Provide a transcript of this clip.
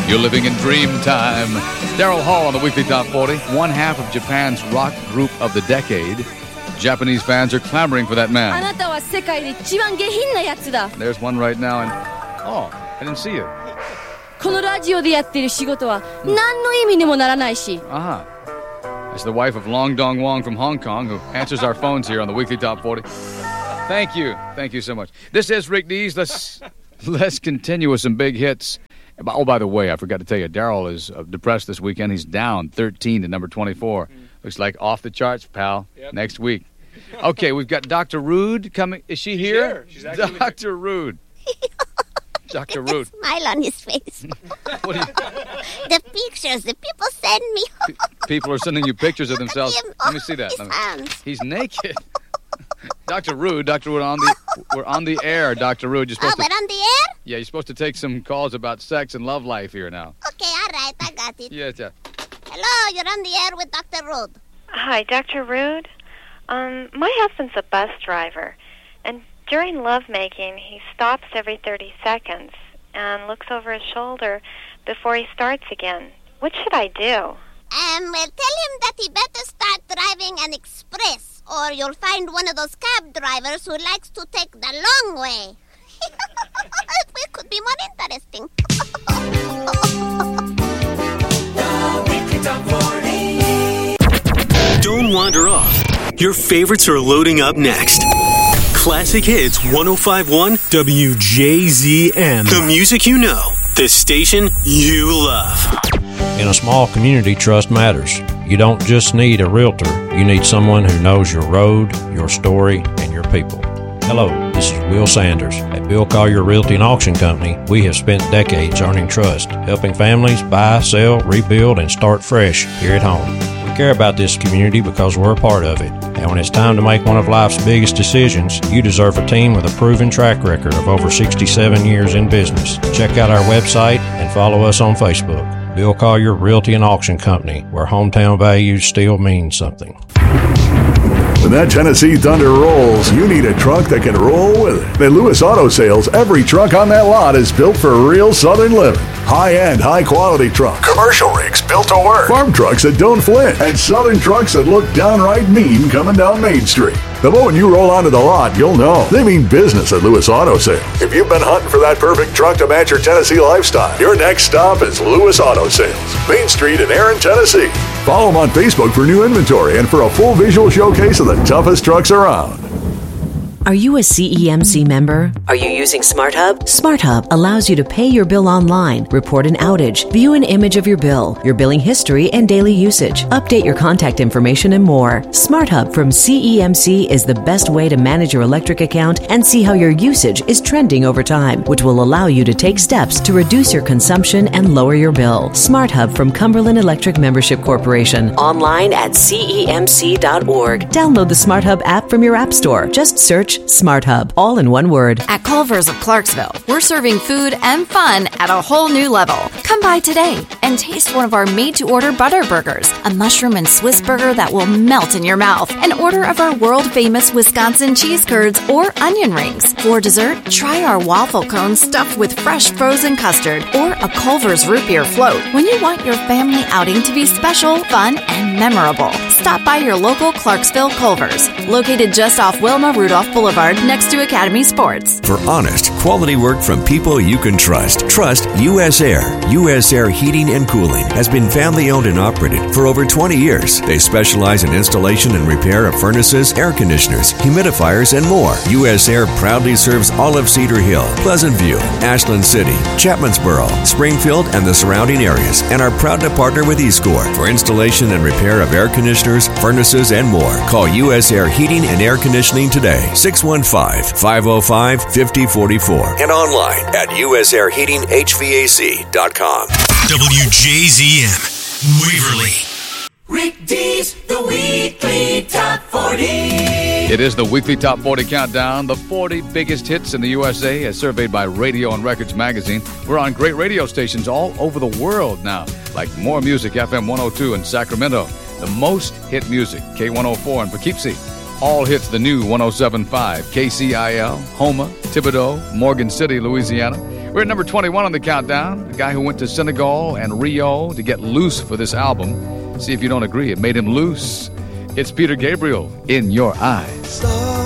You're living in dream time. Daryl Hall on the Weekly Top 40. One half of Japan's rock group of the decade. Japanese fans are clamoring for that man. There's one right now. And oh, I didn't see you. このラジオでやってる仕事は何の意味にもならないし。 It's the wife of Long Dong Wong from Hong Kong who answers our phones here on the Weekly Top 40. Thank you. Thank you so much. This is Rick Dees. Let's continue with some big hits. Oh, by the way, I forgot to tell you, Daryl is depressed this weekend. He's down 13 to number 24. Looks like off the charts, pal, next week. Okay, we've got Dr. Rude coming. Is she here? She's actually Dr. Rude. Dr. Rude. Smile on his face. What are you? The pictures the people send me. People are sending you pictures of themselves. Let me see that. His hands. He's naked. Dr. Rude, we're on the air, Dr. Rude. We're on the air? Yeah, you're supposed to take some calls about sex and love life here now. Okay, all right, I got it. Yes, yeah. Hello, you're on the air with Dr. Rude. Hi, Dr. Rude. My husband's a bus driver, and during lovemaking, he stops every 30 seconds and looks over his shoulder before he starts again. What should I do? Well, tell him that he better start driving an express, or you'll find one of those cab drivers who likes to take the long way. It could be more interesting. The Weekly Top 40. Don't wander off. Your favorites are loading up next. Classic Hits 105.1 WJZM. The music you know. The station you love. In a small community, trust matters. You don't just need a realtor. You need someone who knows your road, your story, and your people. Hello, this is Will Sanders. At Bill Collier Realty and Auction Company, we have spent decades earning trust, helping families buy, sell, rebuild, and start fresh here at home. We care about this community because we're a part of it. And when it's time to make one of life's biggest decisions, you deserve a team with a proven track record of over 67 years in business. Check out our website and follow us on Facebook. Bill Collier Realty and Auction Company, where hometown values still mean something. When that Tennessee Thunder rolls, you need a truck that can roll with it. At Lewis Auto Sales, every truck on that lot is built for real Southern living. High-end, high-quality trucks. Commercial rigs built to work. Farm trucks that don't flinch. And Southern trucks that look downright mean coming down Main Street. The moment you roll onto the lot, you'll know. They mean business at Lewis Auto Sales. If you've been hunting for that perfect truck to match your Tennessee lifestyle, your next stop is Lewis Auto Sales. Main Street in Aaron, Tennessee. Follow them on Facebook for new inventory and for a full visual showcase of the toughest trucks around. Are you a CEMC member? Are you using SmartHub? SmartHub allows you to pay your bill online, report an outage, view an image of your bill, your billing history and daily usage, update your contact information, and more. SmartHub from CEMC is the best way to manage your electric account and see how your usage is trending over time, which will allow you to take steps to reduce your consumption and lower your bill. SmartHub from Cumberland Electric Membership Corporation. Online at CEMC.org. Download the SmartHub app from your app store. Just search SmartHub, all in one word. At Culver's of Clarksville, we're serving food and fun at a whole new level. Come by today and taste one of our made-to-order butter burgers, a mushroom and Swiss burger that will melt in your mouth, an order of our world-famous Wisconsin cheese curds or onion rings. For dessert, try our waffle cones stuffed with fresh frozen custard or a Culver's root beer float. When you want your family outing to be special, fun, and memorable, stop by your local Clarksville Culver's, located just off Wilma Rudolph Boulevard next to Academy Sports. For honest, quality work from people you can trust, trust U.S. Air. U.S. Air Heating and Cooling has been family owned and operated for over 20 years. They specialize in installation and repair of furnaces, air conditioners, humidifiers, and more. U.S. Air proudly serves all of Cedar Hill, Pleasant View, Ashland City, Chapmansboro, Springfield, and the surrounding areas, and are proud to partner with eScore for installation and repair of air conditioners, furnaces, and more. Call U.S. Air Heating and Air Conditioning today. 615-505-5044 and online at usairheatinghvac.com. WJZM, Waverly. Rick Dees, the Weekly Top 40. It is the Weekly Top 40 Countdown, the 40 biggest hits in the USA as surveyed by Radio and Records magazine. We're on great radio stations all over the world now, like More Music, FM 102 in Sacramento. The most hit music, K104 in Poughkeepsie. All hits the new 107.5, KCIL, Houma, Thibodaux, Morgan City, Louisiana. We're at number 21 on the countdown. The guy who went to Senegal and Rio to get loose for this album. See if you don't agree. It made him loose. It's Peter Gabriel, In Your Eyes.